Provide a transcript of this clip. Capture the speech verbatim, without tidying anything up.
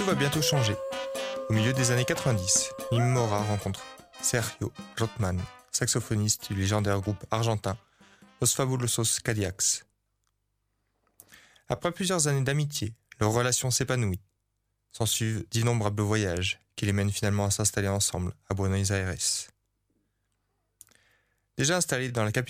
Tout va bientôt changer. Au milieu des années quatre-vingt-dix, Mim Mora rencontre Sergio Jotman, saxophoniste du légendaire groupe argentin Los Fabulosos Cadillacs. Après plusieurs années d'amitié, leur relation s'épanouit. S'ensuivent d'innombrables voyages qui les mènent finalement à s'installer ensemble à Buenos Aires. Déjà installés dans la capitale